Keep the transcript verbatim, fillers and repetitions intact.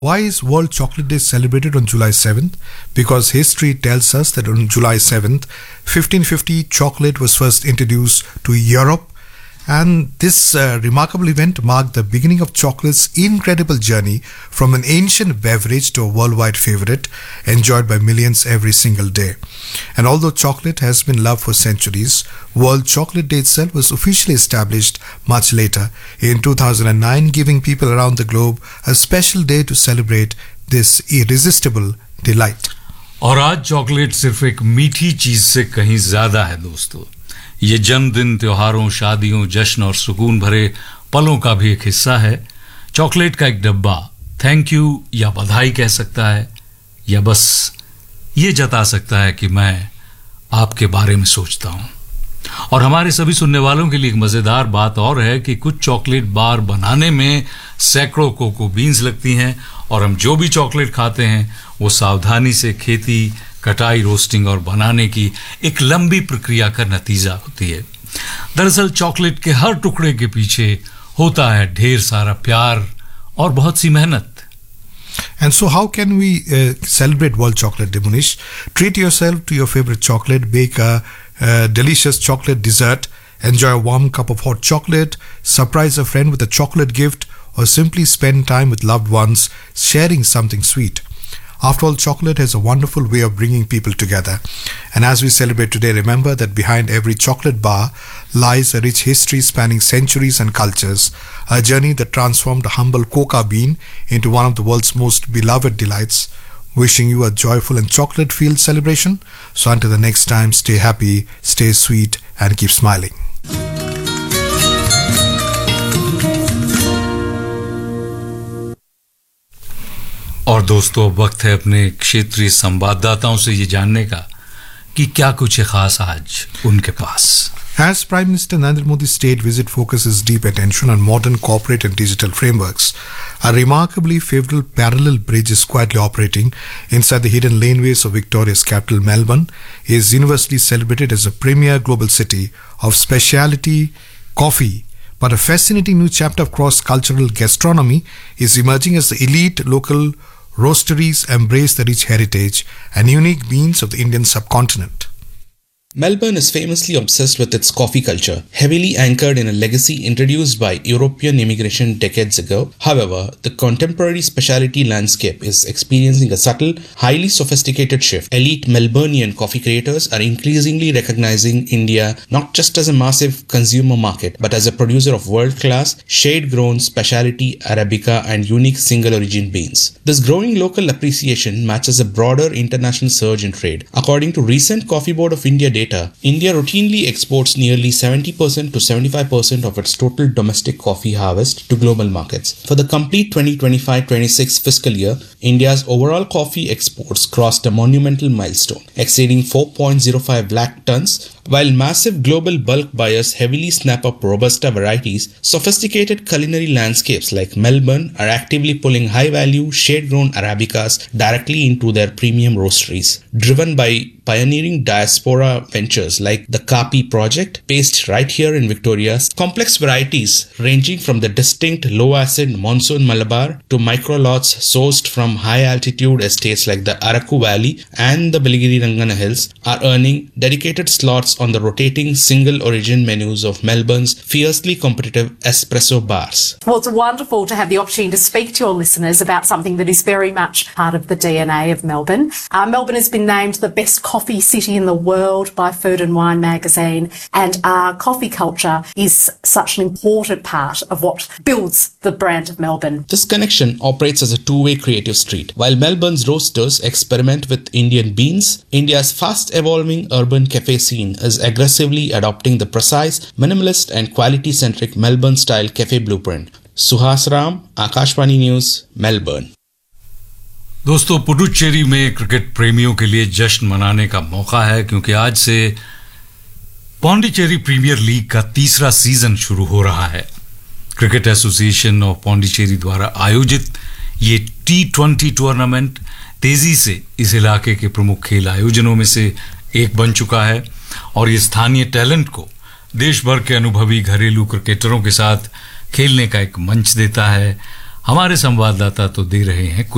Why is World Chocolate Day celebrated on July seventh? Because history tells us that on July seventh, fifteen fifty, chocolate was first introduced to Europe, and this uh, remarkable event marked the beginning of chocolate's incredible journey from an ancient beverage to a worldwide favorite enjoyed by millions every single day. And although chocolate has been loved for centuries, World Chocolate Day itself was officially established much later in two thousand nine, giving people around the globe a special day to celebrate this irresistible delight. और आज chocolate सिर्फ एक मीठी चीज से कहीं ज्यादा है दोस्तों. ये जन्मदिन, त्योहारों, शादियों, जश्न और सुकून भरे पलों का भी एक हिस्सा है. चॉकलेट का एक डब्बा थैंक यू या बधाई कह सकता है, या बस ये जता सकता है कि मैं आपके बारे में सोचता हूं. और हमारे सभी सुनने वालों के लिए एक मजेदार बात और है कि कुछ चॉकलेट बार बनाने में सैकड़ों कोको बीन्स लगती हैं, और हम जो भी चॉकलेट खाते हैं वो सावधानी से खेती, कटाई, रोस्टिंग और बनाने की एक लंबी प्रक्रिया का नतीजा होती है. दरअसल चॉकलेट के हर टुकड़े के पीछे होता है ढेर सारा प्यार और बहुत सी मेहनत. And so how can we uh, celebrate World Chocolate Day, Munish? Treat yourself to your favorite chocolate, bake a, a delicious chocolate dessert, enjoy a warm cup of hot chocolate, surprise a friend with a chocolate gift, or simply spend time with loved ones sharing something sweet. After all, chocolate has a wonderful way of bringing people together. And as we celebrate today, remember that behind every chocolate bar lies a rich history spanning centuries and cultures, a journey that transformed a humble coca bean into one of the world's most beloved delights. Wishing you a joyful and chocolate-filled celebration. So until the next time, stay happy, stay sweet, and keep smiling. और दोस्तों, अब वक्त है अपने क्षेत्रीय संवाददाताओं से ये जानने का कि क्या कुछ है खास आज उनके पास. As Prime Minister Narendra Modi's state visit focuses deep attention on modern corporate and digital frameworks, a remarkably favorable parallel bridge is quietly operating inside the hidden laneways of Victoria's capital, Melbourne, is universally celebrated as a premier global city of specialty coffee. But a fascinating new chapter of cross-cultural gastronomy is emerging as the elite local roasteries embrace the rich heritage and unique beans of the Indian subcontinent. Melbourne is famously obsessed with its coffee culture, heavily anchored in a legacy introduced by European immigration decades ago. However, the contemporary specialty landscape is experiencing a subtle, highly sophisticated shift. Elite Melburnian coffee creators are increasingly recognizing India not just as a massive consumer market, but as a producer of world-class, shade-grown specialty Arabica and unique single-origin beans. This growing local appreciation matches a broader international surge in trade. According to recent Coffee Board of India data, Data, India routinely exports nearly seventy percent to seventy-five percent of its total domestic coffee harvest to global markets. For the complete twenty twenty-five twenty-six fiscal year, India's overall coffee exports crossed a monumental milestone, exceeding four point zero five lakh tons. While massive global bulk buyers heavily snap up Robusta varieties, sophisticated culinary landscapes like Melbourne are actively pulling high-value, shade-grown Arabicas directly into their premium roasteries. Driven by pioneering diaspora ventures like the Kapi project, based right here in Victoria, complex varieties ranging from the distinct low-acid monsoon Malabar to micro-lots sourced from high-altitude estates like the Araku Valley and the Bilgiri Rangana Hills are earning dedicated slots on the rotating single-origin menus of Melbourne's fiercely competitive espresso bars. Well, it's wonderful to have the opportunity to speak to your listeners about something that is very much part of the D N A of Melbourne. Uh, Melbourne has been named the best coffee city in the world by Food and Wine magazine, and our coffee culture is such an important part of what builds the brand of Melbourne. This connection operates as a two-way creative street. While Melbourne's roasters experiment with Indian beans, India's fast-evolving urban cafe scene is aggressively adopting the precise, minimalist and quality-centric Melbourne-style cafe blueprint. Suhas Ram, Akashvani News, Melbourne. दोस्तों, पुडुचेरी में cricket प्रेमियों के लिए जश्न मनाने का मौका है, क्योंकि आज से पौंडीचेरी प्रीमियर लीग का तीसरा सीजन शुरू हो रहा है. क्रिकेट एसोसिएशन ऑफ पौंडीचेरी द्वारा आयोजित ये टी ट्वेंटी टूर्नामेंट तेजी से इस इलाके के प्रमुख खेल आयोजनों में से एक बन चुका है, और ये स्थानीय टैलेंट को देश भर के अनुभवी घरेलू क्रिकेटरों के साथ खेलने का एक मंच देता है. हमारे संवाददाता तो दे रहे हैं